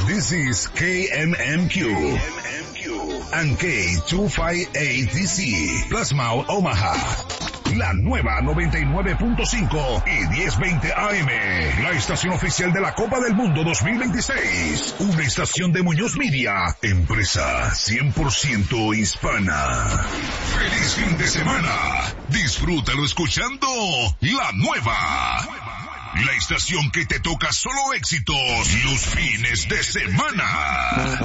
This is KMMQ and K258DC, Plasma Omaha. La nueva 99.5 y 1020 AM. La estación oficial de la Copa del Mundo 2026. Una estación de Muñoz Media. Empresa 100% hispana. ¡Feliz fin de semana! Disfrútalo escuchando La Nueva. La estación que te toca solo éxitos los fines de semana.